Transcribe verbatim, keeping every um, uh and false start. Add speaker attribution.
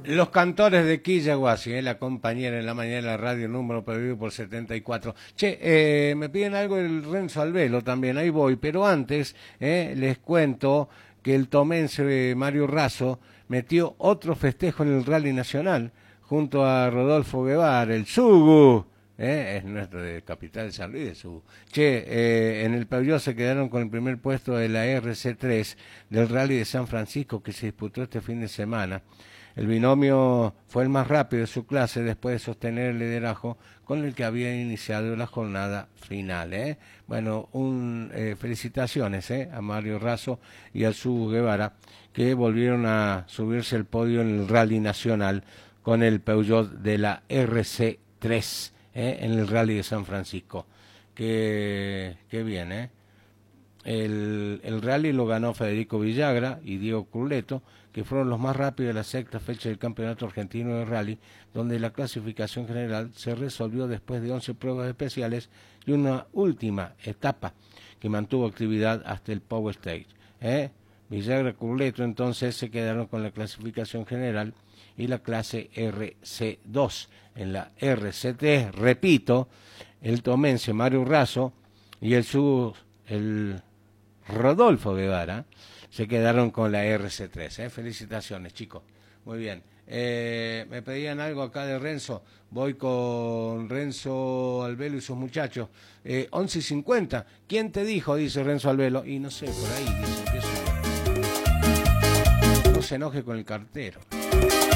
Speaker 1: Los cantores de Quillaguasi, eh, la compañera en la mañana de la radio, número pedido por setenta y cuatro. Che, eh, me piden algo del Renzo Albelo también, ahí voy, pero antes eh, les cuento que el tomense Mario Razo metió otro festejo en el Rally Nacional, junto a Rodolfo Guevara, el Sugu, eh, es nuestro de Capital San Luis, de Sugu. Che, eh, en el pabellón se quedaron con el primer puesto de la R C tres del Rally de San Francisco que se disputó este fin de semana. El binomio fue el más rápido de su clase después de sostener el liderazgo con el que había iniciado la jornada final. ¿eh? Bueno, un, eh, felicitaciones ¿eh? a Mario Razo y al Sugu Guevara, que volvieron a subirse al podio en el Rally Nacional con el Peugeot de la R C tres ¿eh? en el Rally de San Francisco. Qué, qué bien, ¿eh? El, el rally lo ganó Federico Villagra y Diego Curleto, que fueron los más rápidos de la sexta fecha del Campeonato Argentino de Rally, donde la clasificación general se resolvió después de once pruebas especiales y una última etapa que mantuvo actividad hasta el Power Stage. ¿eh? Villagra y Curleto entonces se quedaron con la clasificación general y la clase R C dos. En la R C T, repito, el tomense Mario Razo y el Sugu, el Rodolfo Guevara, se quedaron con la R C tres. ¿eh? Felicitaciones, chicos. Muy bien. Eh, me pedían algo acá de Renzo. Voy con Renzo Albelo y sus muchachos. Eh, once y cincuenta. ¿Quién te dijo? Dice Renzo Albelo. Y no sé, por ahí dice que eso... No se enoje con el cartero.